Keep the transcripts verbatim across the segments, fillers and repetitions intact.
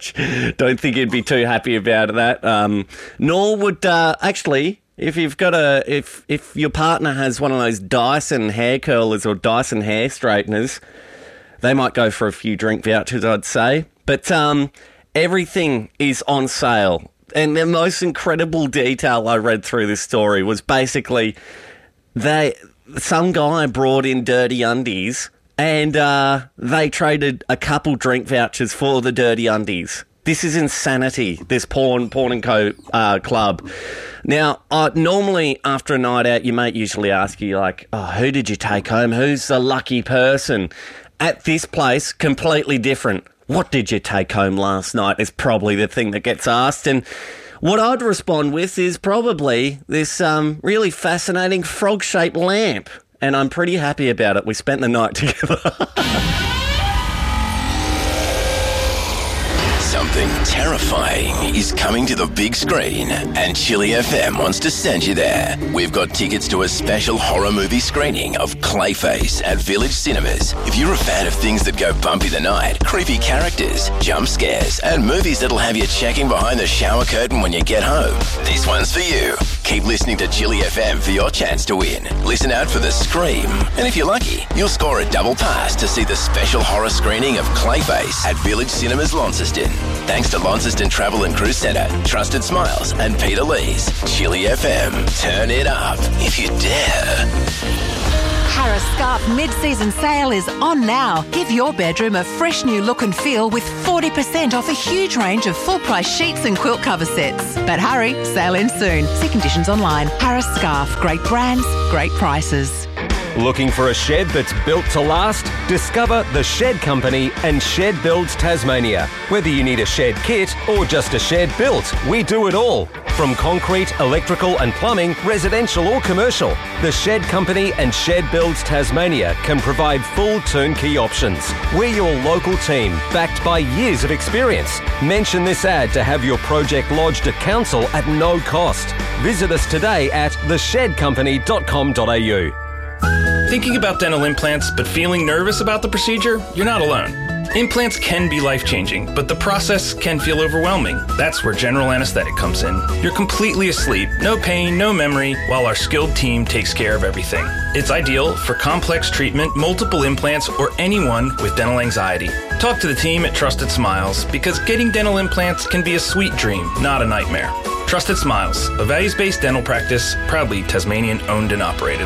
much. Don't think he'd be too happy about that. Um, nor would uh, actually, if you've got a if if your partner has one of those Dyson hair curlers or Dyson hair straighteners, they might go for a few drink vouchers, I'd say. But um, everything is on sale. And the most incredible detail I read through this story was basically they some guy brought in dirty undies and uh, they traded a couple drink vouchers for the dirty undies. This is insanity, this Porn, porn and Co uh, club. Now, uh, normally after a night out, your mate usually asks you, like, oh, who did you take home? Who's the lucky person? At this place, completely different. What did you take home last night is probably the thing that gets asked. And what I'd respond with is probably this um, really fascinating frog-shaped lamp. And I'm pretty happy about it. We spent the night together. Something terrifying is coming to the big screen, and Chili F M wants to send you there. We've got tickets to a special horror movie screening of Clayface at Village Cinemas. If you're a fan of things that go bumpy the night, creepy characters, jump scares, and movies that'll have you checking behind the shower curtain when you get home, this one's for you. Keep listening to Chili F M for your chance to win. Listen out for the Scream. And if you're lucky, you'll score a double pass to see the special horror screening of Clayface at Village Cinemas Launceston. Thanks to Launceston Travel and Cruise Centre, Trusted Smiles and Peter Lee's. Chili F M. Turn it up if you dare. Harris Scarf mid-season sale is on now. Give your bedroom a fresh new look and feel with forty percent off a huge range of full-price sheets and quilt cover sets. But hurry, sale ends soon. See conditions online. Harris Scarf. Great brands, great prices. Looking for a shed that's built to last? Discover The Shed Company and Shed Builds Tasmania. Whether you need a shed kit or just a shed built, we do it all. From concrete, electrical and plumbing, residential or commercial, The Shed Company and Shed Builds Tasmania can provide full turnkey options. We're your local team, backed by years of experience. Mention this ad to have your project lodged at council at no cost. Visit us today at the shed company dot com dot a u. Thinking about dental implants but feeling nervous about the procedure? You're not alone. Implants can be life-changing, but the process can feel overwhelming. That's where general anesthetic comes in. You're completely asleep, no pain, no memory, while our skilled team takes care of everything. It's ideal for complex treatment, multiple implants, or anyone with dental anxiety. Talk to the team at Trusted Smiles, because getting dental implants can be a sweet dream, not a nightmare. Trusted Smiles, a values-based dental practice, proudly Tasmanian-owned and operated.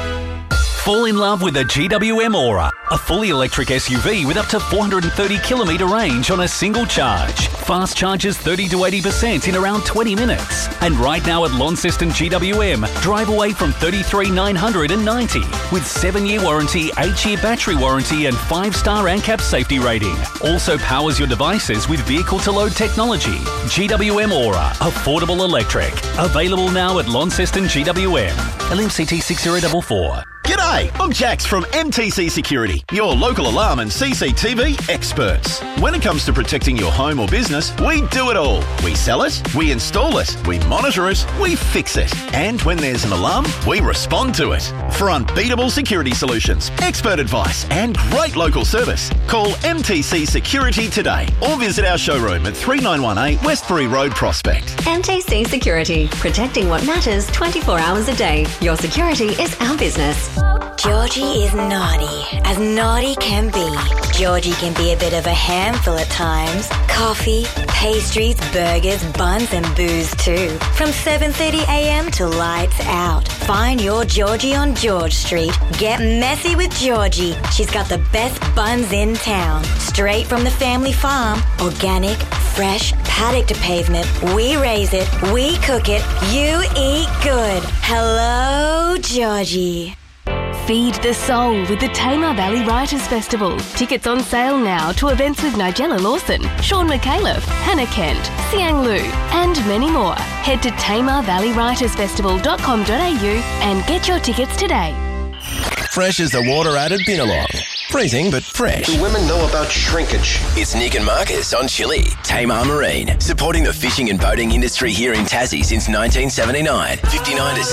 Fall in love with a G W M Aura, a fully electric S U V with up to four hundred thirty kilometre range on a single charge. Fast charges thirty to eighty percent in around twenty minutes. And right now at Launceston G W M, drive away from thirty-three thousand nine hundred ninety with seven-year warranty, eight-year battery warranty and five-star ANCAP safety rating. Also powers your devices with vehicle-to-load technology. G W M Aura, affordable electric. Available now at Launceston G W M. L M C T six zero four four. G'day, I'm Jax from M T C Security, your local alarm and C C T V experts. When it comes to protecting your home or business, we do it all. We sell it, we install it, we monitor it, we fix it. And when there's an alarm, we respond to it. For unbeatable security solutions, expert advice and great local service, call M T C Security today or visit our showroom at three nine one eight Westbury Road, Prospect. M T C Security, protecting what matters twenty-four hours a day. Your security is our business. Georgie is naughty, as naughty can be. Georgie can be a bit of a handful at times. Coffee, pastries, burgers, buns and booze too. From seven thirty a m to lights out. Find your Georgie on George Street. Get messy with Georgie. She's got the best buns in town. Straight from the family farm. Organic, fresh, paddock to pavement. We raise it, we cook it, you eat good. Hello, Georgie. Feed the soul with the Tamar Valley Writers Festival. Tickets on sale now to events with Nigella Lawson, Sean McAuliffe, Hannah Kent, Siang Lu, and many more. Head to tamar valley writers festival dot com dot a u and get your tickets today. Fresh as the water out at Binalong. Freezing, but fresh. Do women know about shrinkage? It's Nick and Marcus on Chili. Tamar Marine, supporting the fishing and boating industry here in Tassie since nineteen seventy-nine. fifty-nine to